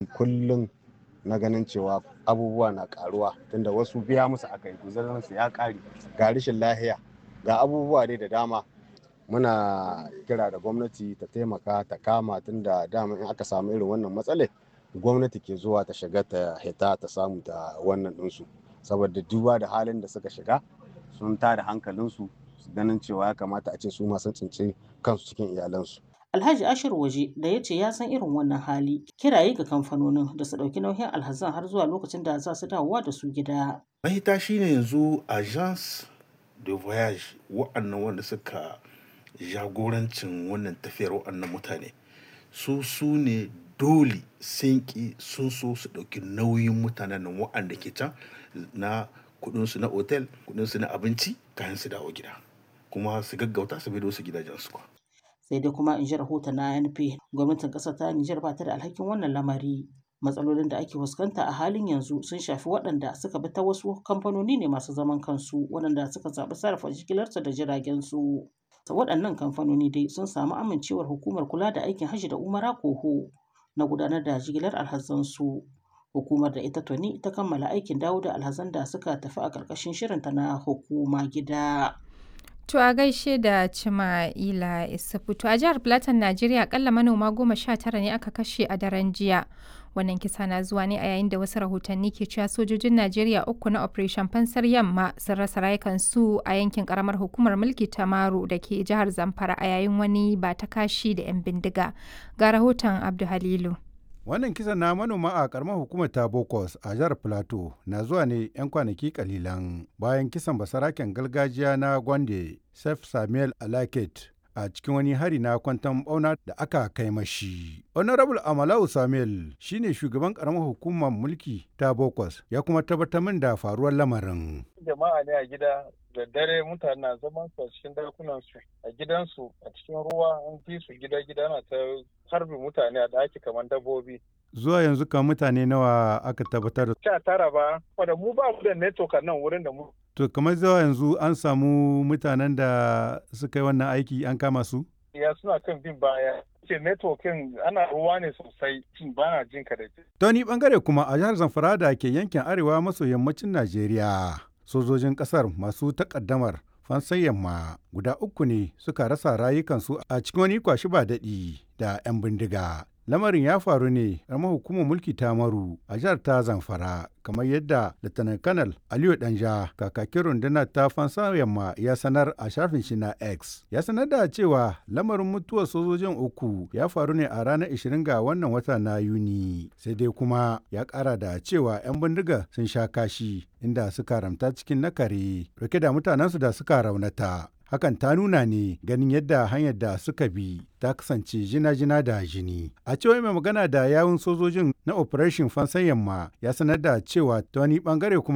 kullum na ganin cewa abubuwa na karuwa tunda wasu biya musu aka yi guzarinsu ya kare ga rashin lahiya ga abubuwa dai da dama. Muna kira da gwamnati ta taimaka ta kama tunda dama in aka samu irin wannan matsalar gwamnati ke zuwa ta shiga ta hita ta samu ta wannan ɗinsu saboda duba da halin da suka shiga sun tada hankalinsu ganin cewa ya kamata a ce su ma sun tsinci kansu cikin iyalansu. Alhaji Ashir Waje da ya ce ya san irin wannan hali kiraye ga kamfanonin da su ɗauki nauyin alhazan har zuwa lokacin da za su dawowa da su gida. Mahita shine yanzu agence de voyage wa'annan wanda suka jagorancin wannan tafiyar wa'annan mutane su ne dole sun ki sun so su ɗauki nauyin mutanen nan wa'anda ke can na kudinsu na otel kudinsu na abinci kayan su dawo gida kuma su gaggauta su bai su gidajensu kwa. Sai dai kuma in ji rahoton na ANP gwamnatin ƙasar ta Nijar ba ta da alhakin wannan lamari. Matsalolin da ake fuskanta a halin yanzu sun shafi waɗanda suka bi ta wasu kamfanoni ne masu zaman kansu waɗanda suka zaɓi sarrafa jigilarsu da jiragen su. Waɗannan kamfanoni dai sun samu amincewar hukumar kula da aikin hajji da umara koho na gudanar da jigilar alhazansu. Hukumar da ita tuni ta kammala aikin dawo da alhazan da suka tafi a ƙarƙashin shirinta na hukuma gida. To a gaishe da Cima'ila Isufu. To a jihar Plateau, Najeriya akalla manoma 19 ne aka kashe a daren jiya. Wannan kisa na zuwa ne a yayin da wasu rahotanni ke cewa sojojin Najeriya 3 na Operation Fansar Yamma sun rasa rayukansu a yankin karamar hukumar mulki ta Maru da ke jihar Zamfara a yayin wani ba ta kashi da 'yan bindiga. Ga rahoton Abdu Halilu. Wannan kisan na manoma a karamar hukumar ta Bokos a jihar Plateau na zuwa ne 'yan kwanaki kalilan bayan kisan basaraken gargajiya na Gwande, Sef Samuel Alaket a cikin wani hari na kwanton bauna da aka kai mashi. Honorable Amalau Samuel shine shugaban karamar hukumar mulki ta Bokos ya kuma tabbatar min da faruwar lamarin. Jama'a ne a gida da dare mutane na zaman su a cikin dakunansu a gidansu a cikin ruwa an fi su gida na ta harbi mutane a daki kamar dabbobi. Zuwa yanzu kan mutane nawa aka tabbatar da? 19 ba, wadda mu ba mu da network a nan wurin da mu. To kamar zuwa yanzu an samu mutanen da suka yi wannan aiki an kama su? Ya suna kan bin baya. Ce networking ana ruwa ne sosai ba na jin ka da ce. Ta wani bangare kuma a jihar Zamfara da ke yankin arewa maso yammacin Najeriya. Sojojin kasar masu takaddamar fansan yamma guda 3 ne suka rasa rayukansu a cikin wani kwashi ba daɗi da 'yan bindiga. Lamarin ya faru ne a hukumar mulki ta Maru a jihar ta Zamfara kamar yadda Lieutenant Colonel Aliyu Danja kakakin rundunar ta fansa yamma ya sanar a shafin shi na X. Ya sanar da cewa lamarin mutuwar sojojin 3 ya faru ne a ranar 20 ga wannan wata na Yuni. Sai dai kuma ya kara da cewa 'yan bindiga sun sha kashi inda suka ramta cikin nakare rike da mutanensu da suka raunata. Hakan ta nuna ne ganin yadda hanyar da suka bi ta kasance jina-jina da jini. A cewa mai magana da yawun sojojin na Operation Fansan Yamma ya sanar da cewa ta wani bangare kuma